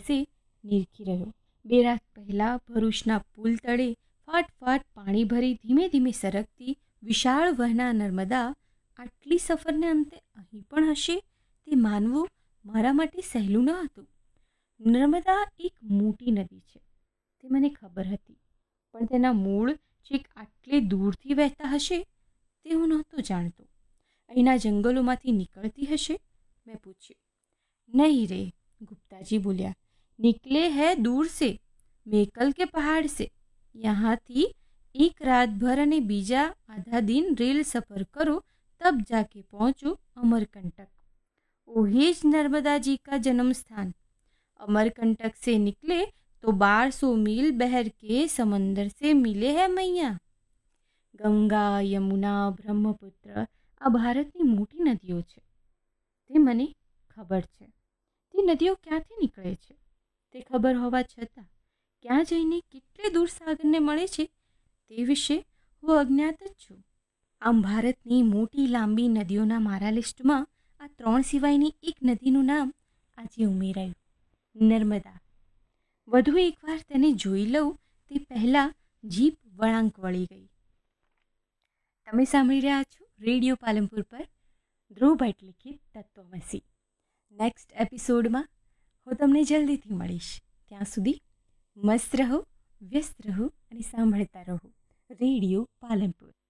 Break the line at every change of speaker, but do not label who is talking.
દિવસે નીરખી રહ્યો. 2 રાત પહેલાં ભરૂચના પુલ તળે ફાટ પાણી ભરી ધીમે ધીમે સરકતી વિશાળ વહના નર્મદા આટલી સફરને અંતે અહીં પણ હશે તે માનવું મારા માટે સહેલું ન હતું. નર્મદા એક મોટી નદી છે તે મને ખબર હતી, પણ તેના મૂળ છેક આટલે દૂરથી વહેતા હશે તે હું નહોતો જાણતો. અહીંના જંગલોમાંથી નીકળતી હશે? મેં પૂછ્યું. નહીં રે, ગુપ્તાજી બોલ્યા. निकले है दूर से, मेकल के पहाड़ से. यहाँથી एक रात भर અને બીજા आधा दिन रेल सफ़र करो तब जाके पहुँचो अमरकंटक. वही ज नर्मदा जी का जन्म स्थान. अमरकंटक से निकले तो 1200 मील बहर के समंदर से मिले है मैया. ગંગા, યમુના, બ્રહ્મપુત્ર આ ભારતની મોટી નદીઓ છે. તે મને ખબર છે. તે નદીઓ ક્યાંથી નીકળે છે તે ખબર હોવા છતાં ક્યાં જઈને કેટલે દૂર સાગરને મળે છે તે વિશે હું અજ્ઞાત જ છું. આમ ભારતની મોટી લાંબી નદીઓના મારા લિસ્ટમાં આ 3 સિવાયની એક નદીનું નામ આજે ઉમેરાયું, નર્મદા. વધુ એકવાર તેને જોઈ લઉં તે પહેલાં જીભ વળાંક વળી ગઈ. તમે સાંભળી રહ્યા છો રેડિયો પાલનપુર પર ધ્રુવ ભટ્ટ લિખિત તત્વમસી. નેક્સ્ટ એપિસોડમાં હું તમને જલ્દીથી મળીશ. ત્યાં સુધી મસ્ત રહો, વ્યસ્ત રહો અને સાંભળતા રહો રેડિયો પાલનપુર.